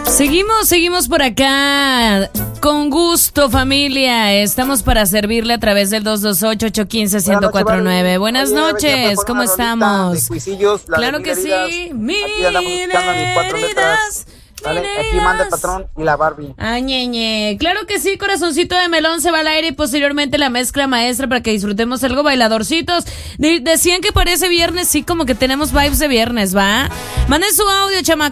Seguimos por acá. Con gusto, familia. Estamos para servirle a través del 228-815-1049. Buenas noches, ¿cómo estamos? Claro que sí. Heridas. Vale, aquí manda el patrón y la Barbie. Ay, ñeñe. Claro que sí, corazoncito de melón se va al aire y posteriormente la mezcla maestra para que disfrutemos algo bailadorcitos. Decían que parece viernes, sí, como que tenemos vibes de viernes, ¿va? Manden su audio, chamacos.